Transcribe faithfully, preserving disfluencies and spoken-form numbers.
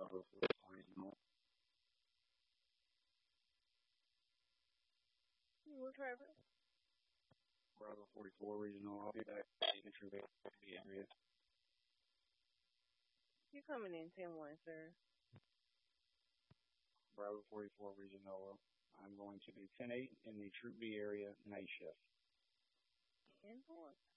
Bravo forty-four Regional. What happened? Bravo forty-four Regional. I'll be back in the area. You coming in ten one, sir? Bravo forty-four Regional. I'm going to be ten eight in the Troop B area night shift. ten four.